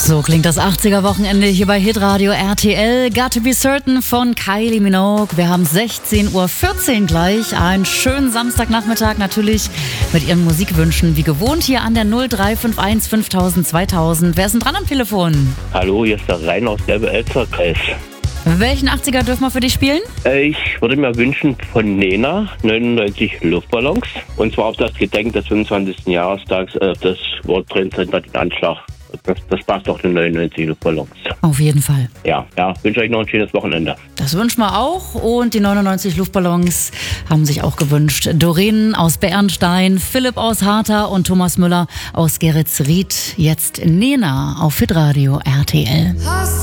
So klingt das 80er-Wochenende hier bei Hitradio RTL. Got to be certain von Kylie Minogue. Wir haben 16:14 Uhr gleich. Einen schönen Samstagnachmittag natürlich mit Ihren Musikwünschen. Wie gewohnt hier an der 0351 5000 2000. Wer ist denn dran am Telefon? Hallo, hier ist der Rainer aus Elbe-Elster-Kreis. Welchen 80er dürfen wir für dich spielen? Ich würde mir wünschen von Nena 99 Luftballons. Und zwar auf das Gedenken des 25. Jahrestags des World Trade Center, den Anschlag. Das passt doch den 99 Luftballons. Auf jeden Fall. Ja, wünsche euch noch ein schönes Wochenende. Das wünschen wir auch. Und die 99 Luftballons haben sich auch gewünscht. Doreen aus Bernstein, Philipp aus Harta und Thomas Müller aus Geretsried. Jetzt Nena auf Hitradio RTL.